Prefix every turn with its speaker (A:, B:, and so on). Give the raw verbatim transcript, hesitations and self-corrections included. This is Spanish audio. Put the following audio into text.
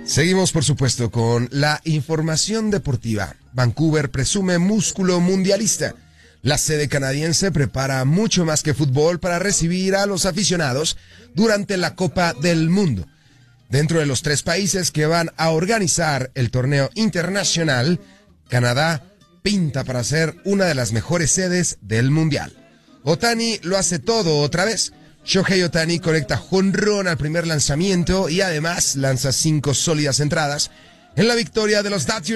A: Seguimos, por supuesto, con la información deportiva. Vancouver presume músculo mundialista. La sede canadiense prepara mucho más que fútbol para recibir a los aficionados durante la Copa del Mundo. Dentro de los tres países que van a organizar el torneo internacional, Canadá pinta para ser una de las mejores sedes del Mundial. Ohtani lo hace todo otra vez. Shohei Ohtani conecta jonrón al primer lanzamiento y además lanza cinco sólidas entradas en la victoria de los Dodgers